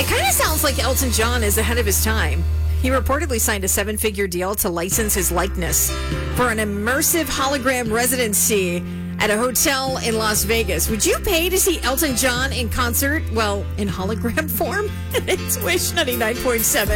It kind of sounds like Elton John is ahead of his time. He reportedly signed a 7-figure deal to license his likeness for an immersive hologram residency at a hotel in Las Vegas. Would you pay to see Elton John in concert? Well, in hologram form? It's Wish 99.7.